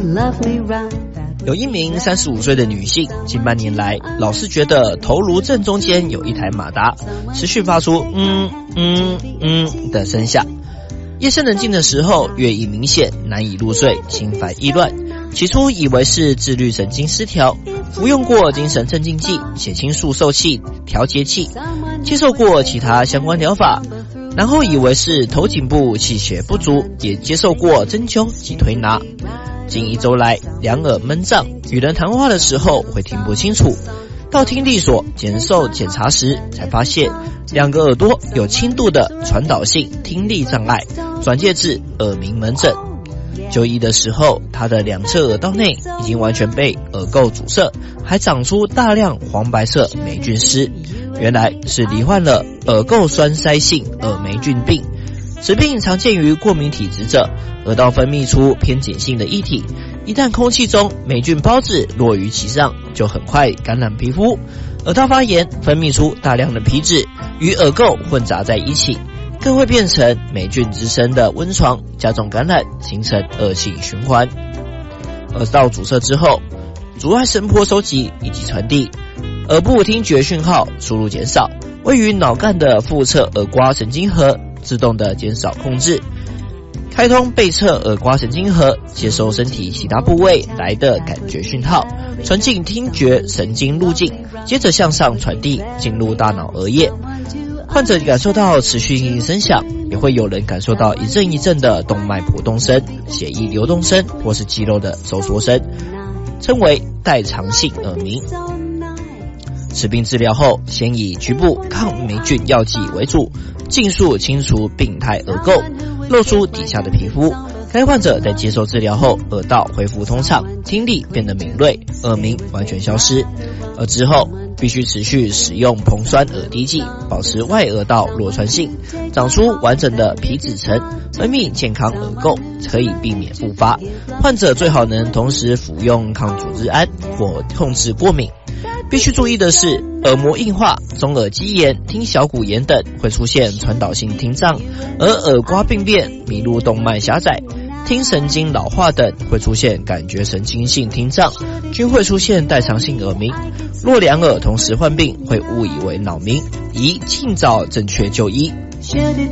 有一名35岁的女性，近半年来老是觉得头颅正中间有一台马达，持续发出的声响。夜深人静的时候，越易明显，难以入睡，心烦意乱。起初以为是自律神经失调，服用过精神镇静剂、血清素受器、调节器，接受过其他相关疗法，然后以为是头颈部气血不足，也接受过针灸及推拿。近1周来，两耳闷胀，与人谈话的时候会听不清楚。到听力所接受检查时，才发现2个耳朵有轻度的传导性听力障碍，转介至耳鸣门诊。就医的时候，他的2侧耳道内已经完全被耳垢阻塞，还长出大量黄白色霉菌丝，原来是罹患了耳垢栓塞性耳霉菌病。此病常见于过敏体质者，耳道分泌出偏碱性的液体，一旦空气中霉菌孢子落于其上，就很快感染皮肤，耳道发炎，分泌出大量的皮脂，与耳垢混杂在一起，更会变成霉菌滋生的温床，加重感染，形成恶性循环。耳道阻塞之后，阻碍声波收集以及传递，耳部听觉讯号输入减少，位于脑干的腹侧耳瓜神经核自动的减少控制，开通背侧耳瓜神经核，接收身体其他部位来的感觉讯号，传进听觉神经路径，接着向上传递进入大脑额叶。患者感受到持续性声响，也会有人感受到一阵一阵的动脉搏动声、血液流动声或是肌肉的收缩声，称为代偿性耳鸣。此病治疗后，先以局部抗霉菌药剂为主，尽速清除病态耳垢，露出底下的皮肤。该患者在接受治疗后，耳道恢复通畅，听力变得敏锐，耳鸣完全消失。而之后必须持续使用硼酸耳滴剂，保持外耳道螺穿性，长出完整的皮脂层，分泌健康耳垢，可以避免复发。患者最好能同时服用抗组织胺或控制过敏。必须注意的是，耳膜硬化、中耳肌炎、听小骨炎等会出现传导性听障，而耳瓜病变、迷路动脉狭窄、听神经老化等会出现感觉神经性听障，均会出现代偿性耳鸣。若2耳同时患病，会误以为脑鸣，宜尽早正确就医。